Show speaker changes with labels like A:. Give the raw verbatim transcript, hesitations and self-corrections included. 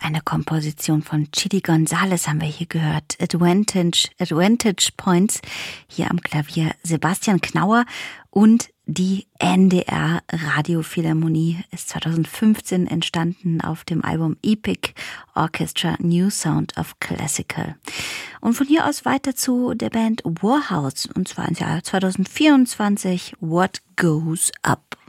A: Eine Komposition von Chili González haben wir hier gehört. Advantage, Advantage Points. Hier am Klavier Sebastian Knauer. Und die N D R Radiophilharmonie ist zweitausendfünfzehn entstanden auf dem Album Epic Orchestra New Sound of Classical. Und von hier aus weiter zu der Band Warhouse. Und zwar ins Jahr zweitausendvierundzwanzig. What Goes Up.